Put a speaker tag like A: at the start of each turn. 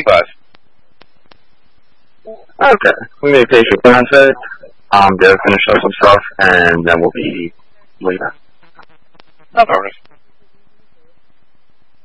A: $125.
B: Okay. We may pay for benefit. They'll finish up some stuff, and then we'll be leaving.
A: No problem.